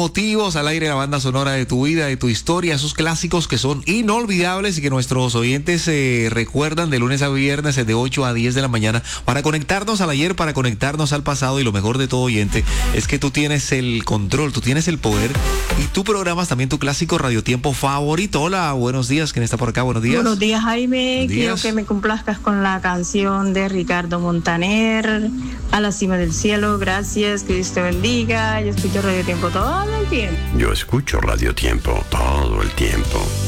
Motivos al aire, la banda sonora de tu vida, de tu historia, esos clásicos que son inolvidables y que nuestros oyentes recuerdan de lunes a viernes de 8 a 10 de la mañana para conectarnos al ayer, para conectarnos al pasado. Y lo mejor de todo, oyente, es que tú tienes el control, tú tienes el poder y tú programas también tu clásico radiotiempo favorito. Hola, buenos días, ¿quién está por acá? Buenos días. Buenos días, Jaime. Buenos días. Quiero que me complazcas con la canción de Ricardo Montaner, A la cima del cielo. Gracias, que Dios te bendiga. Yo escucho Radio Tiempo todo el tiempo. Yo escucho Radio Tiempo todo el tiempo.